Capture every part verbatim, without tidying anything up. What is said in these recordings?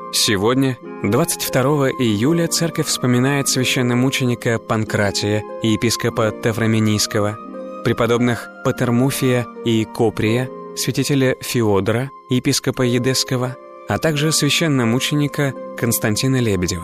Сегодня, двадцать второго июля, церковь вспоминает священномученика Панкратия и епископа Тавраминийского, преподобных Патермуфия и Коприя, святителя Феодора, епископа Едесского, а также священномученика Константина Лебедева.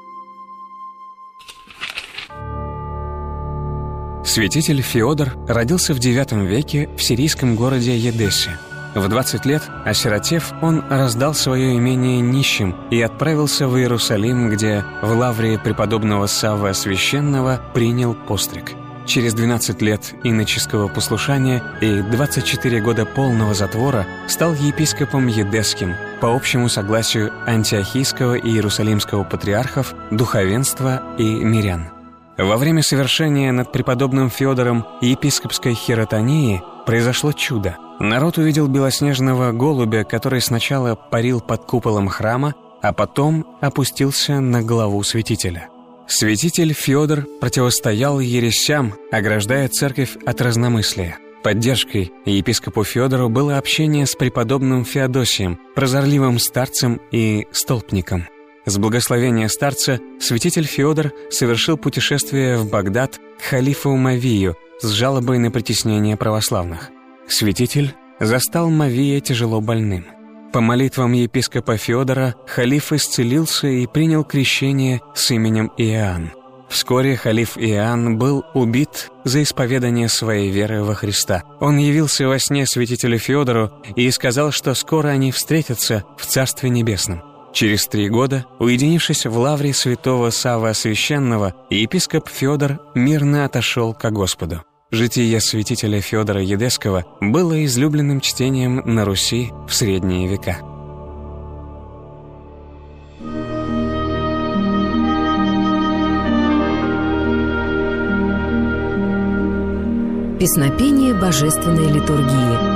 Святитель Феодор родился в девятом веке в сирийском городе Едессе. В двадцать лет, осиротев, он раздал свое имение нищим и отправился в Иерусалим, где в лавре преподобного Саввы Священного принял постриг. Через двенадцать лет иноческого послушания и двадцать четыре года полного затвора стал епископом Едесским по общему согласию антиохийского и иерусалимского патриархов, духовенства и мирян. Во время совершения над преподобным Феодором епископской хиротонии произошло чудо. Народ увидел белоснежного голубя, который сначала парил под куполом храма, а потом опустился на голову святителя. Святитель Феодор противостоял ересям, ограждая церковь от разномыслия. Поддержкой епископу Феодору было общение с преподобным Феодосием, прозорливым старцем и столпником. С благословения старца святитель Феодор совершил путешествие в Багдад к халифу Мавию с жалобой на притеснение православных. Святитель застал Мавия тяжело больным. По молитвам епископа Феодора халиф исцелился и принял крещение с именем Иоанн. Вскоре халиф Иоанн был убит за исповедание своей веры во Христа. Он явился во сне святителю Феодору и сказал, что скоро они встретятся в Царстве Небесном. Через три года, уединившись в лавре святого Саввы Священного, епископ Феодор мирно отошел ко Господу. Житие святителя Феодора Едесского было излюбленным чтением на Руси в средние века. Песнопение божественной литургии.